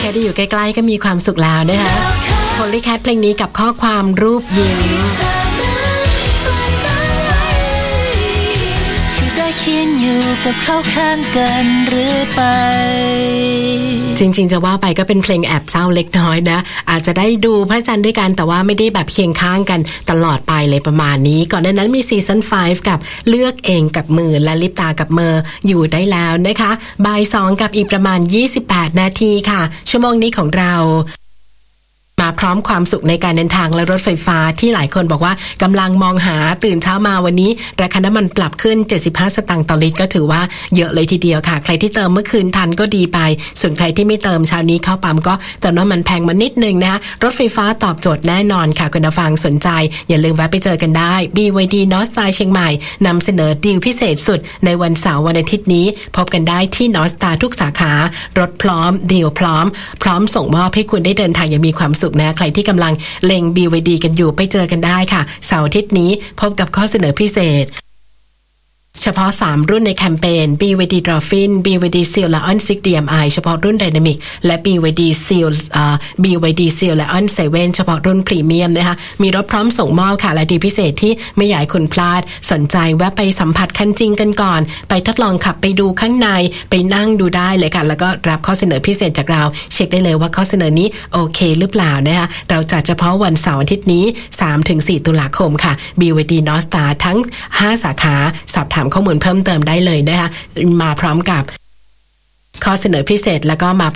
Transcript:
ค่ได้อยู่ใกล้ๆก็มีความสุขแล้วนะคะโพลีแคทเพลงนี้กับข้อความรูปยิ้มเขียนอยู่กับเขาข้างกันหรือไปจริงๆจะว่าไปก็เป็นเพลงแอบเศร้าเล็กน้อยนะอาจจะได้ดูพระจันทร์ด้วยกันแต่ว่าไม่ได้แบบเคียงข้างกันตลอดไปเลยประมาณนี้ก่อนหน้านั้นมีซีซั่น5กับเลือกเองกับมือและลิปตากับเมออยู่ได้แล้วนะคะบ่าย2กับอีกประมาณ28นาทีค่ะชั่วโมงนี้ของเรามาพร้อมความสุขในการเดินทางและรถไฟฟ้าที่หลายคนบอกว่ากำลังมองหาตื่นเช้ามาวันนี้ราคาน้ำมันปรับขึ้น75สตางค์ต่อลิตรก็ถือว่าเยอะเลยทีเดียวค่ะใครที่เติมเมื่อคืนทันก็ดีไปส่วนใครที่ไม่เติมเช้านี้เข้าปั๊มก็เติมน้ำมันแพงมานิดนึงนะรถไฟฟ้าตอบโจทย์แน่นอนค่ะคุณผู้ฟังสนใจอย่าลืมแวะไปเจอกันได้ BYD North Star เชียงใหม่นำเสนอดีลพิเศษสุดในวันเสาร์วันอาทิตย์นี้พบกันได้ที่ North Star ทุกสาขารถพร้อมดีลพร้อมส่งมอบให้คุณได้เดินทางอย่างมีความสุขนะใครที่กำลังเล็ง BYD กันอยู่ไปเจอกันได้ค่ะเสาร์อาทิตย์นี้พบกับข้อเสนอพิเศษเฉพาะ3รุ่นในแคมเปญ BYD Dolphin BYD Seal Lion 6 DMI เฉพาะรุ่น Dynamic และ BYD Seal Lion 7 เฉพาะรุ่นพรีเมียมนะคะมีรถพร้อมส่งมอบค่ะและดีพิเศษที่ไม่อยากให้คุณพลาดสนใจแวะไปสัมผัสคันจริงกันก่อนไปทดลองขับไปดูข้างในไปนั่งดูได้เลยค่ะแล้วก็รับข้อเสนอพิเศษจากเราเช็คได้เลยว่าข้อเสนอนี้โอเคหรือเปล่านะคะเราจัดเฉพาะวันเสาร์อาทิตย์นี้ 3-4 ตุลาคมค่ะ BYD North Star ทั้ง5สาขาสอบถามข้อมูลเพิ่มเติมได้เลยนะคะมาพร้อมกับข้อเสนอพิเศษแล้วก็มา